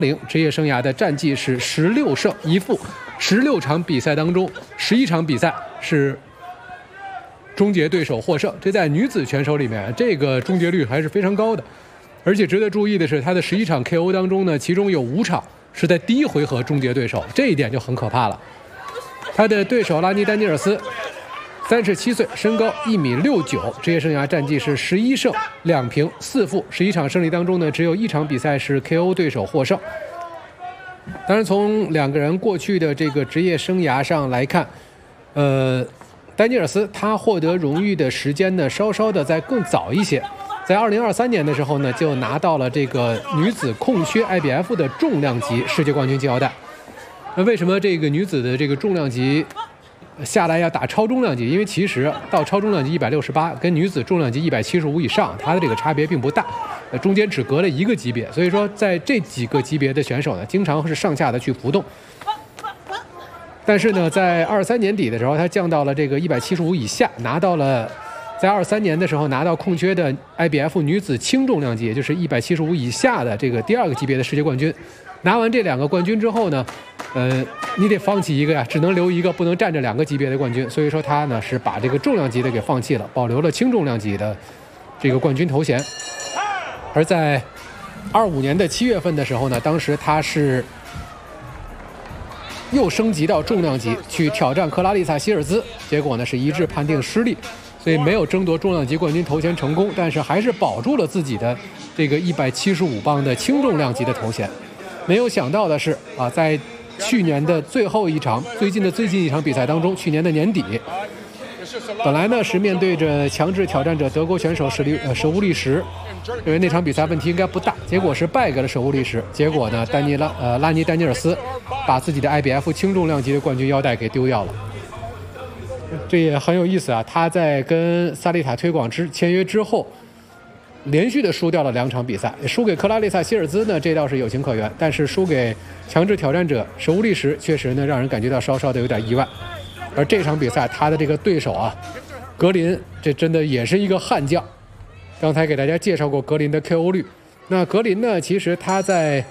职业生涯的战绩是16胜1负，16场比赛当中11场比赛是终结对手获胜，这在女子选手里面这个终结率还是非常高的。而且值得注意的是，她的11场 KO 当中呢，其中有5场是在第一回合终结对手，这一点就很可怕了。她的对手拉尼·丹尼尔斯37岁，身高1.69米，职业生涯战绩是11胜2平4负，11场胜利当中呢，只有1场比赛是 KO 对手获胜。当然，从两个人过去的这个职业生涯上来看，丹尼尔斯他获得荣誉的时间呢，稍稍的再更早一些，在2023年的时候呢，就拿到了这个女子控靴 IBF 的重量级世界冠军金腰带。那为什么这个女子的这个重量级下来要打超重量级？因为其实到超重量级168，跟女子重量级175以上，它的这个差别并不大，中间只隔了1个级别。所以说，在这几个级别的选手呢，经常是上下的去浮动。但是呢，在23年底的时候，他降到了这个175以下，拿到了在23年的时候拿到控靴的 IBF 女子轻重量级，也就是175以下的这个第2个级别的世界冠军。拿完这2个冠军之后呢，你得放弃一个呀，只能留一个，不能占着2个级别的冠军。所以说他呢是把这个重量级的给放弃了，保留了轻重量级的这个冠军头衔。而在25年的7月份的时候呢，当时他是又升级到重量级去挑战克拉丽萨·希尔兹，结果呢是一致判定失利，所以没有争夺重量级冠军头衔成功，但是还是保住了自己的这个175磅的轻重量级的头衔。没有想到的是啊，在去年的最近一场比赛当中，去年的年底，本来呢是面对着强制挑战者德国选手舍乌利什，因为那场比赛问题应该不大，结果是败给了舍乌利什。结果呢，拉尼·丹尼尔斯把自己的 IBF 轻重量级的冠军腰带给丢掉了。这也很有意思啊，他在跟萨利塔推广签约之后，连续的输掉了2场比赛，输给克拉丽萨·希尔兹呢，这倒是有情可原，但是输给强制挑战者舍乌利什，确实呢让人感觉到稍稍的有点意外。而这场比赛他的这个对手啊，格林，这真的也是一个悍将。刚才给大家介绍过格林的 KO 率，那格林呢，其实他在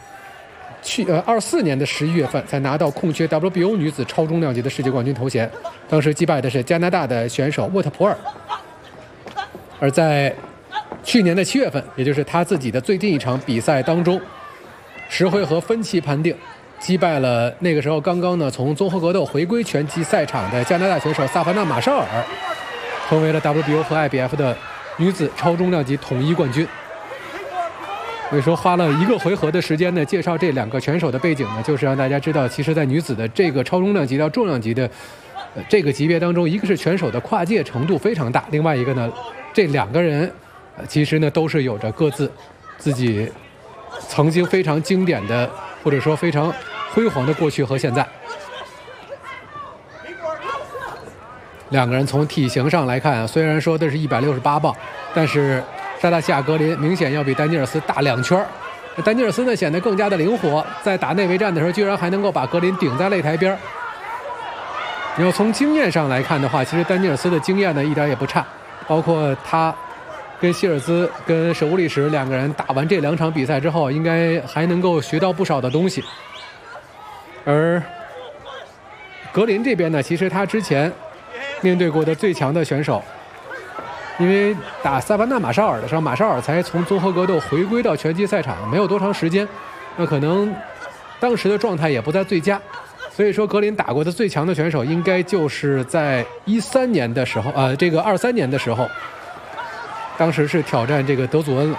24年的11月份才拿到控靴 WBO 女子超重量级的世界冠军头衔，当时击败的是加拿大的选手沃特普尔。而在去年的7月份，也就是他自己的最近一场比赛当中，10回合分期判定，击败了那个时候刚刚呢从综合格斗回归拳击赛场的加拿大选手萨凡纳·马绍尔，成为了 WBO 和 IBF 的女子超重量级统一冠军。所以说花了1个回合的时间呢，介绍这2个选手的背景呢，就是让大家知道，其实在女子的这个超重量级到重量级的这个级别当中，一个是选手的跨界程度非常大，另外一个呢，这2个人其实呢都是有着各自自己曾经非常经典的或者说非常辉煌的过去和现在。2个人从体型上来看，虽然说的是168磅，但是沙达西亚·格林明显要比丹尼尔斯大2圈。丹尼尔斯呢显得更加的灵活，在打内围战的时候居然还能够把格林顶在擂台边。你要从经验上来看的话，其实丹尼尔斯的经验呢一点也不差，包括他跟希尔兹跟舍乌利什2个人打完这2场比赛之后，应该还能够学到不少的东西。而格林这边呢，其实他之前面对过的最强的选手，因为打萨凡纳·马绍尔的时候，马绍尔才从综合格斗回归到拳击赛场，没有多长时间，那可能当时的状态也不在最佳，所以说格林打过的最强的选手应该就是在13年的时候，这个23年的时候，当时是挑战这个德祖恩了。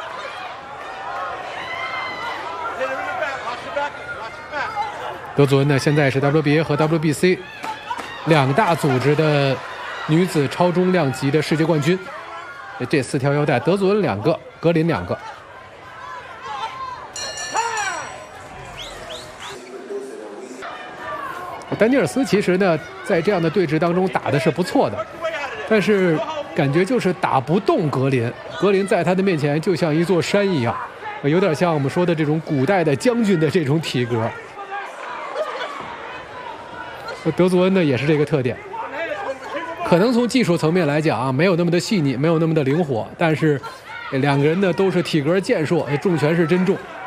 德祖恩呢，现在是 WBA 和 WBC 2大组织的女子超重量级的世界冠军。这4条腰带，德祖恩2个，格林2个。丹尼尔斯其实呢，在这样的对峙当中打的是不错的，但是感觉就是打不动格林。格林在他的面前就像一座山一样，有点像我们说的这种古代的将军的这种体格。德祖恩呢也是这个特点，可能从技术层面来讲啊，没有那么的细腻，没有那么的灵活，但是2个人呢都是体格健硕，重拳是真重。